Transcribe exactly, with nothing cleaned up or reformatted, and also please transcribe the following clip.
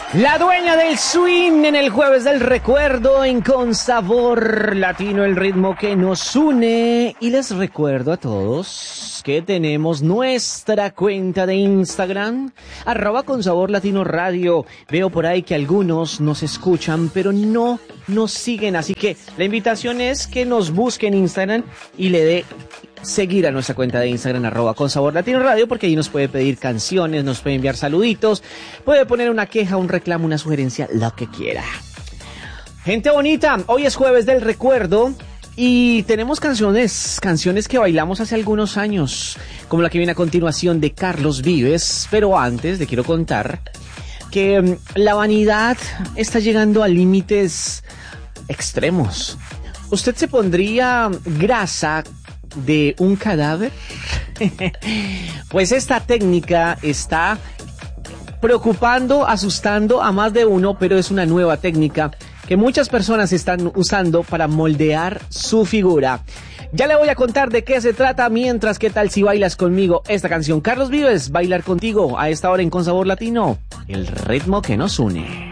La dueña del swing en el jueves del recuerdo en Con Sabor Latino, el ritmo que nos une. Y les recuerdo a todos que tenemos nuestra cuenta de Instagram, arroba Con Sabor Latino Radio. Veo por ahí que algunos nos escuchan, pero no nos siguen. Así que la invitación es que nos busquen en Instagram y le dé seguir a nuestra cuenta de Instagram, arroba Con Sabor Latino Radio, porque ahí nos puede pedir canciones, nos puede enviar saluditos, puede poner una queja, un reclamo, una sugerencia, lo que quiera. Gente bonita, hoy es jueves del recuerdo y tenemos canciones, canciones que bailamos hace algunos años, como la que viene a continuación de Carlos Vives, pero antes le quiero contar que um, la vanidad está llegando a límites extremos. ¿Usted se pondría grasa de un cadáver? Pues esta técnica está preocupando, asustando a más de uno, pero es una nueva técnica que muchas personas están usando para moldear su figura. Ya le voy a contar de qué se trata, mientras, ¿qué tal si bailas conmigo esta canción? Carlos Vives, bailar contigo a esta hora en Con Sabor Latino, el ritmo que nos une.